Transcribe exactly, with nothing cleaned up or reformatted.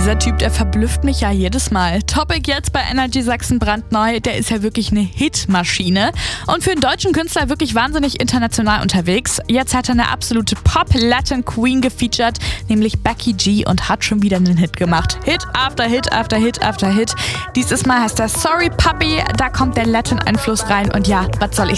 dieser Typ, der verblüfft mich ja jedes Mal. Topic jetzt bei Energy Sachsen brandneu, der ist ja wirklich eine Hitmaschine und für einen deutschen Künstler wirklich wahnsinnig international unterwegs. Jetzt hat er eine absolute Pop-Latin-Queen gefeatured, nämlich Becky G, und hat schon wieder einen Hit gemacht. Hit after Hit after Hit after Hit. Dieses Mal heißt er Sorry Puppy, da kommt der Latin-Einfluss rein und ja, was soll ich